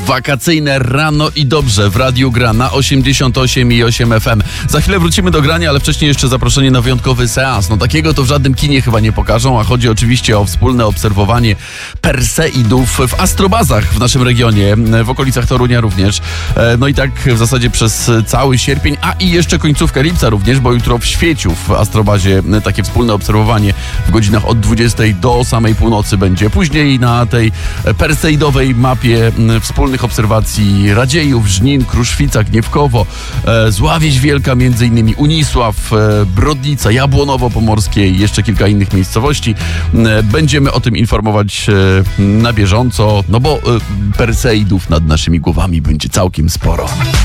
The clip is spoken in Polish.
Wakacyjne rano i dobrze w Radiu Gra na 88,8 FM. Za chwilę wrócimy do grania, ale wcześniej jeszcze zaproszenie na wyjątkowy seans. No takiego to w żadnym kinie chyba nie pokażą, a chodzi oczywiście o wspólne obserwowanie Perseidów w astrobazach w naszym regionie, w okolicach Torunia również. No i tak w zasadzie przez cały sierpień, a i jeszcze końcówkę lipca również, bo jutro w Świeciu w astrobazie takie wspólne obserwowanie w godzinach od 20 do samej północy będzie. Później na tej perseidowej mapie wspólnych obserwacji Radziejów, Żnin, Kruszwica, Gniewkowo, Zławieś Wielka, między innymi Unisław, Brodnica, Jabłonowo Pomorskie i jeszcze kilka innych miejscowości. Będziemy o tym informować na bieżąco, no bo Perseidów nad naszymi głowami będzie całkiem sporo.